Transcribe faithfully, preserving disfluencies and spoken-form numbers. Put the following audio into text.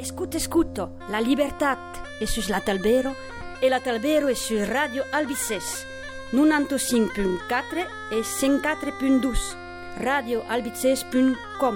Escuta, escuta, la libertat è sus la Talbero e la Talbero è su Radio Albices novantacinque punt quatre e cent quatre punt dos radio albices punt com.